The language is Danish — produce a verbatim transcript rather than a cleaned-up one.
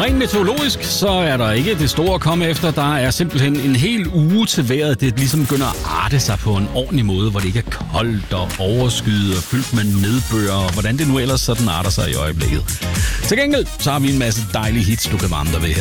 Rent meteorologisk, så er der ikke det store at komme efter. Der er simpelthen en hel uge til vejret. Det ligesom begynder at arte sig på en ordentlig måde, hvor det ikke er koldt og overskyet og fyldt med nedbør, og hvordan det nu ellers sådan arter sig i øjeblikket. Til gengæld, så har vi en masse dejlige hits, du kan varme dig ved her.